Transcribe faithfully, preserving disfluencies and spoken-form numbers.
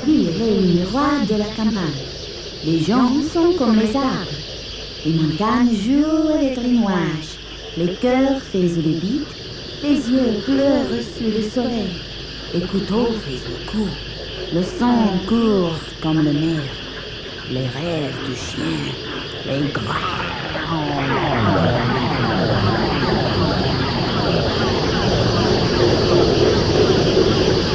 l'île est le miroir de la campagne. Les gens sont comme les arbres. Les montagnes jouent les nuages. Les cœurs faisent les bites. Les yeux pleurent sous le soleil. Les couteaux faisent le coup. Le sang court comme le nerf. Les rêves du chien. Les gras.